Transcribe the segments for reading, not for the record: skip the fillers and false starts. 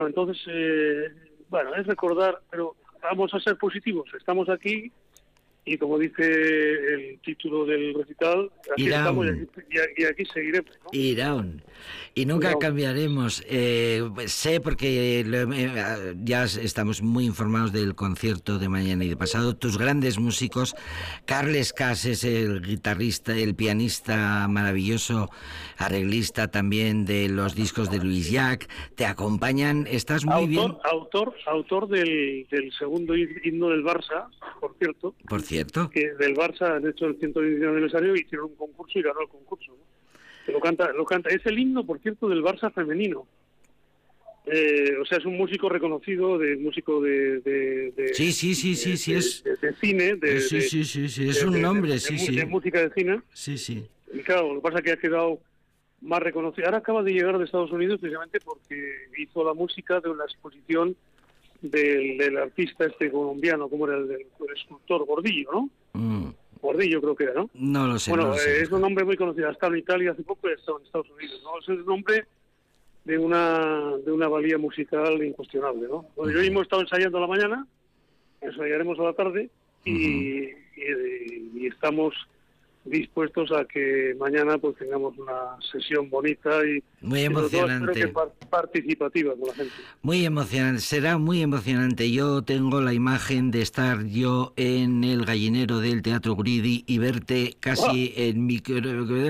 Entonces, bueno, es recordar, pero vamos a ser positivos. Estamos aquí y, como dice el título del recital, aquí estamos y aquí seguiremos, ¿no? Iraun. Y nunca cambiaremos. Sé, porque ya estamos muy informados del concierto de mañana y de pasado. Tus grandes músicos, Carles Cas es el guitarrista, el pianista maravilloso, arreglista también de los discos de Luis Llach. Te acompañan, estás muy bien. Autor del segundo himno del Barça, por cierto. Por cierto. Que del Barça han hecho el 110 aniversario, hicieron un concurso y ganó el concurso, ¿no? Lo canta. Es el himno, por cierto, del Barça femenino. O sea, es un músico reconocido, músico de sí, es de cine, es un nombre, de música de cine. Sí. Y claro, lo que pasa es que ha quedado más reconocido. Ahora acaba de llegar de Estados Unidos precisamente porque hizo la música de una exposición del artista colombiano, como era el escultor Gordillo, ¿no? Gordillo creo que era, ¿no? No lo sé. Bueno, no lo sé. Es un nombre muy conocido. Ha estado en Italia hace poco y ha estado en Estados Unidos, ¿no? Es el nombre de una valía musical incuestionable, ¿no? Bueno, yo hemos estado ensayando a la mañana, ensayaremos a la tarde y estamos dispuestos a que mañana pues tengamos una sesión bonita y muy emocionante, espero que participativa con la gente. Muy emocionante, será muy emocionante. Yo tengo la imagen de estar yo en el gallinero del Teatro Guridi y verte casi en micro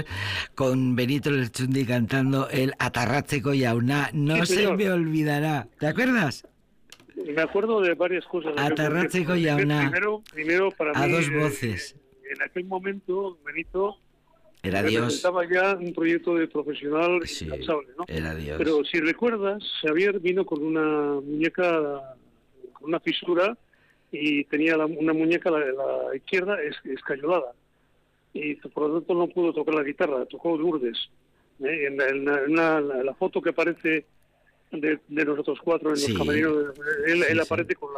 con Benito Lerchundi cantando el Atarratzeco Jauna. No sí, se me olvidará. ¿Te acuerdas? Me acuerdo de varias cosas. Atarratzeco Jauna. Primero para a mí, dos voces. En aquel momento, Benito era Dios. Representaba ya un proyecto de profesional incansable, ¿no? Era Dios. Pero si recuerdas, Xavier vino con una muñeca, con una fisura, y tenía una muñeca, la izquierda, escayolada. Y por lo tanto no pudo tocar la guitarra, tocó Lourdes. En la foto que aparece de nosotros cuatro en los camerinos, él aparece con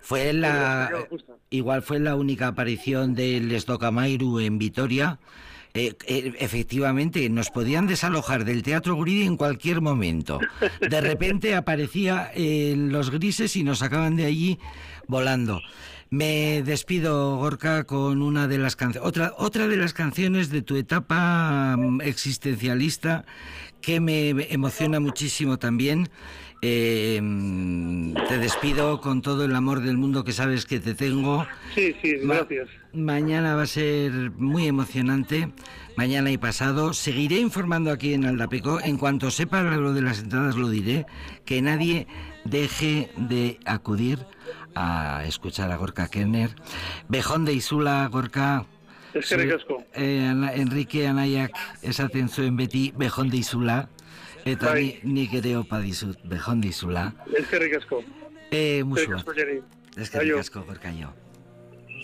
la... Igual fue la única aparición del Estocamairu en Vitoria. Efectivamente, nos podían desalojar del Teatro Guridi en cualquier momento. De repente aparecía en los grises y nos sacaban de allí volando. Me despido, Gorka, con una de las otra de las canciones de tu etapa existencialista que me emociona muchísimo también. Te despido con todo el amor del mundo que sabes que te tengo. Sí, gracias. Mañana va a ser muy emocionante, mañana y pasado. Seguiré informando aquí en Aldapeco. En cuanto sepa lo de las entradas lo diré. Que nadie deje de acudir a escuchar a Gorka Kerner. Bejón de Isula, Gorka. Eskerrik asko. Enrique Anaiak esaten zuen beti Bejón de Isula. Eta nik ere opa dizut, Bejón de Isula. Eskerrik asko. Musua. Eskerrik asko, Gorka, jo.